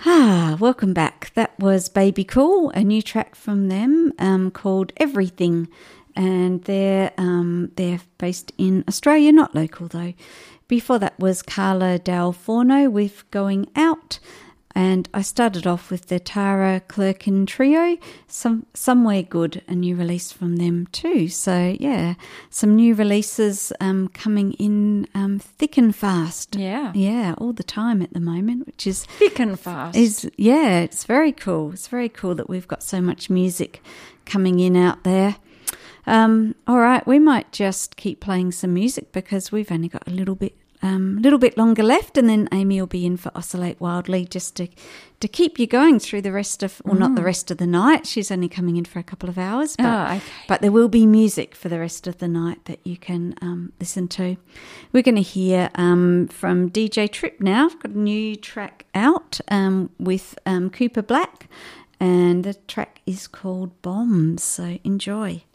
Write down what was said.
Welcome back. That was Baby Cool, a new track from them called Everything, and they're based in Australia, not local though. Before that was Carla Del Forno with Going Out, and I started off with the Tara Clerkin Trio, Somewhere Good, a new release from them too. So yeah, some new releases coming in thick and fast. Yeah, all the time at the moment, which is thick and fast. It's very cool. It's very cool that we've got so much music coming in out there. All right, we might just keep playing some music because we've only got a little bit longer left, and then Amy will be in for Oscillate Wildly just to keep you going through the rest of, well, not the rest of the night. She's only coming in for a couple of hours, but there will be music for the rest of the night that you can listen to. We're going to hear from DJ Trip now. I've got a new track out with Cooper Black, and the track is called Bombs, so enjoy.